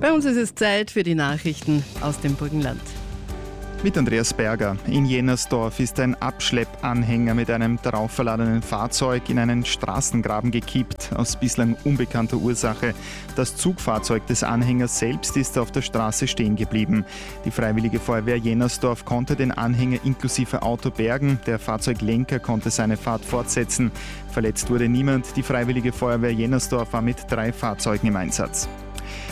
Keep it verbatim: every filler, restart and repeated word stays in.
Bei uns ist es Zeit für die Nachrichten aus dem Burgenland. Mit Andreas Berger. In Jennersdorf ist ein Abschleppanhänger mit einem darauf verladenen Fahrzeug in einen Straßengraben gekippt, aus bislang unbekannter Ursache. Das Zugfahrzeug des Anhängers selbst ist auf der Straße stehen geblieben. Die Freiwillige Feuerwehr Jennersdorf konnte den Anhänger inklusive Auto bergen. Der Fahrzeuglenker konnte seine Fahrt fortsetzen. Verletzt wurde niemand. Die Freiwillige Feuerwehr Jennersdorf war mit drei Fahrzeugen im Einsatz.